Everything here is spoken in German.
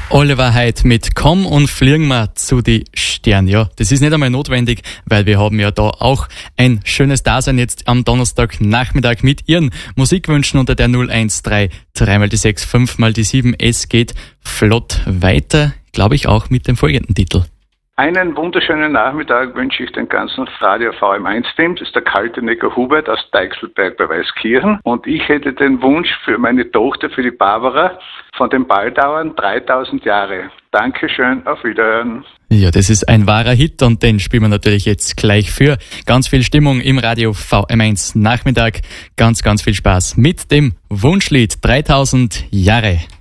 Oliver Heid mit Komm und fliegen wir zu die Stern. Ja, das ist nicht einmal notwendig, weil wir haben ja da auch ein schönes Dasein jetzt am Donnerstagnachmittag mit Ihren Musikwünschen unter der 013 3x6 5x7. Es geht flott weiter, glaube ich, auch mit dem folgenden Titel. Einen wunderschönen Nachmittag wünsche ich den ganzen Radio VM1-Team. Das ist der Kaltenecker Hubert aus Deichselberg bei Weißkirchen. Und ich hätte den Wunsch für meine Tochter, für die Barbara, von den Baldauern 3000 Jahre. Dankeschön, auf Wiederhören. Ja, das ist ein wahrer Hit und den spielen wir natürlich jetzt gleich für. Ganz viel Stimmung im Radio VM1 Nachmittag. Ganz viel Spaß mit dem Wunschlied 3000 Jahre.